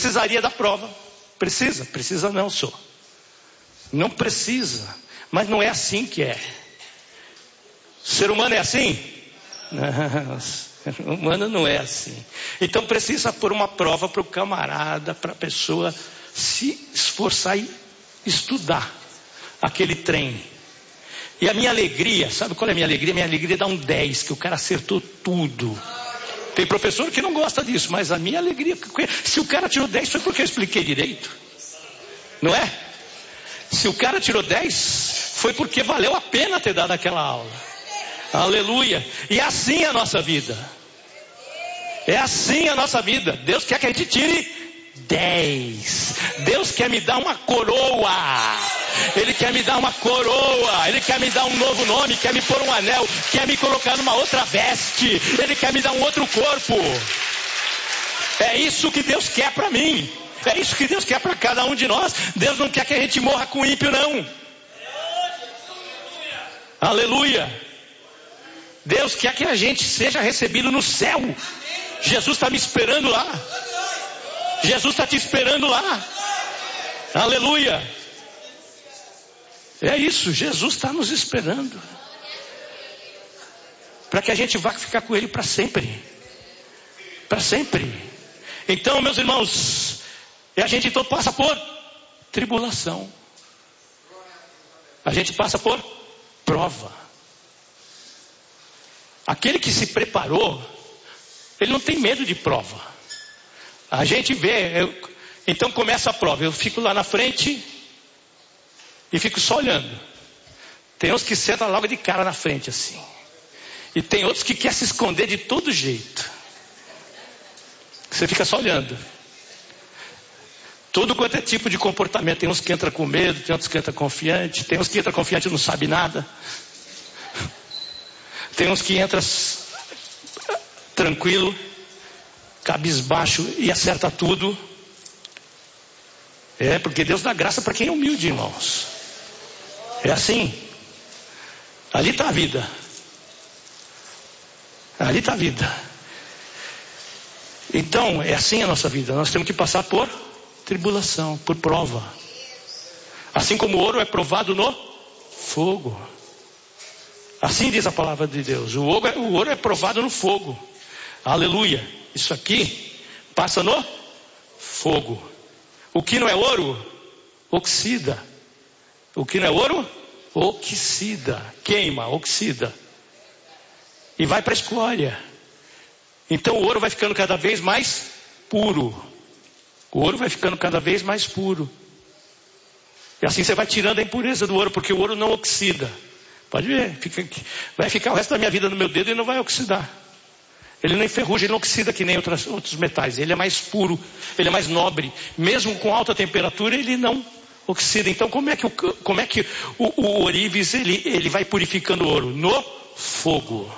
precisaria da prova. Precisa? Precisa não, senhor. Não precisa. Mas não é assim que é. O ser humano é assim? Não, o ser humano não é assim. Então precisa pôr uma prova para o camarada, para a pessoa se esforçar e estudar aquele trem. E a minha alegria, sabe qual é a minha alegria? Minha alegria é dar um 10, que o cara acertou tudo. Tem professor que não gosta disso, mas a minha alegria, se o cara tirou 10 foi porque eu expliquei direito. Não é? Se o cara tirou 10, foi porque valeu a pena ter dado aquela aula. Aleluia. E assim é a nossa vida. É assim a nossa vida. Deus quer que a gente tire 10. Deus quer me dar uma coroa. Ele quer me dar uma coroa. Ele quer me dar um novo nome. Quer me pôr um anel. Quer me colocar numa outra veste. Ele quer me dar um outro corpo. É isso que Deus quer para mim. É isso que Deus quer para cada um de nós. Deus não quer que a gente morra com ímpio, não. Aleluia. Deus quer que a gente seja recebido no céu. Jesus está me esperando lá. Jesus está te esperando lá. Aleluia. É isso, Jesus está nos esperando. Para que a gente vá ficar com Ele para sempre. Para sempre. Então, meus irmãos, a gente então passa por tribulação. A gente passa por prova. Aquele que se preparou, ele não tem medo de prova. A gente vê, então começa a prova. Eu fico lá na frente e fico só olhando. Tem uns que sentam logo de cara na frente assim. E tem outros que querem se esconder de todo jeito. Você fica só olhando. Tudo quanto é tipo de comportamento. Tem uns que entram com medo, tem outros que entram confiante. Tem uns que entram confiante e não sabe nada. Tem uns que entram tranquilo, cabisbaixo e acerta tudo. É, porque Deus dá graça para quem é humilde, irmãos. É assim. Ali está a vida. Ali está a vida. Então, é assim a nossa vida. Nós temos que passar por tribulação, por prova. Assim como o ouro é provado no fogo. Assim diz a palavra de Deus. O ouro é provado no fogo. Aleluia. Isso aqui passa no fogo. O que não é ouro, oxida. O que não é ouro, oxida. Queima, oxida. E vai para a escória. Então o ouro vai ficando cada vez mais puro. O ouro vai ficando cada vez mais puro. E assim você vai tirando a impureza do ouro, porque o ouro não oxida. Pode ver, vai ficar o resto da minha vida no meu dedo e não vai oxidar. Ele não enferruja, ele não oxida que nem outros metais. Ele é mais puro, ele é mais nobre. Mesmo com alta temperatura, ele não oxida. Então como é que o ourives ele vai purificando o ouro? No fogo.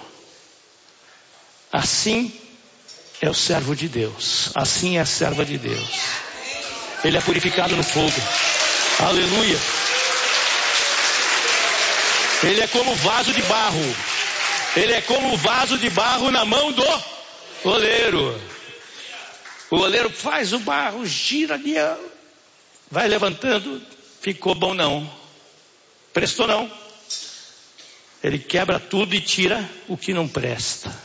Assim é o servo de Deus. Assim é a serva de Deus. Ele é purificado no fogo. Aleluia. Ele é como vaso de barro. Ele é como vaso de barro na mão do oleiro. O oleiro faz o barro, gira ali, vai levantando. Ficou bom não. Prestou não. Ele quebra tudo e tira o que não presta.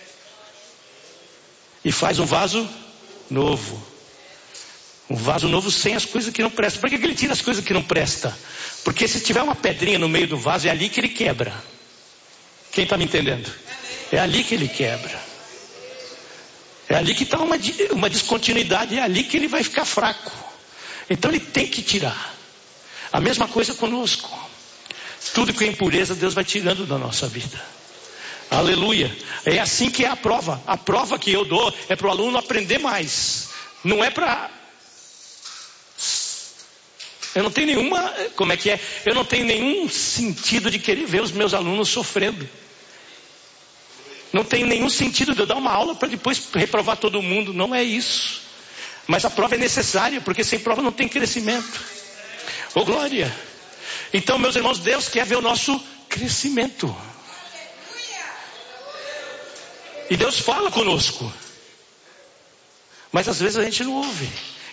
E faz um vaso novo. Um vaso novo sem as coisas que não prestam. Por que ele tira as coisas que não prestam? Porque se tiver uma pedrinha no meio do vaso, é ali que ele quebra. Quem está me entendendo? É ali que ele quebra. É ali que está uma descontinuidade. É ali que ele vai ficar fraco. Então ele tem que tirar. A mesma coisa conosco. Tudo que é impureza, Deus vai tirando da nossa vida. Aleluia. É assim que é a prova. A prova que eu dou é para o aluno aprender mais. Não é para... Eu não tenho nenhuma... Como é que é? Eu não tenho nenhum sentido de querer ver os meus alunos sofrendo. Não tem nenhum sentido de eu dar uma aula para depois reprovar todo mundo. Não é isso. Mas a prova é necessária, porque sem prova não tem crescimento. Ô glória. Então, meus irmãos, Deus quer ver o nosso crescimento. E Deus fala conosco. Mas às vezes a gente não ouve.